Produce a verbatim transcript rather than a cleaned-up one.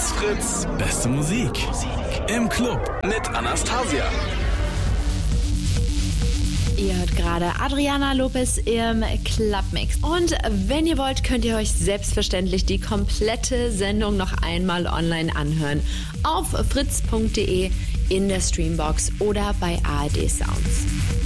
Fritz. Fritz. Beste Musik. Im Club mit Anastasia. Ihr hört gerade Adriana Lopez im Clubmix. Und wenn ihr wollt, könnt ihr euch selbstverständlich die komplette Sendung noch einmal online anhören. Auf fritz punkt de, in der Streambox oder bei A R D Sounds.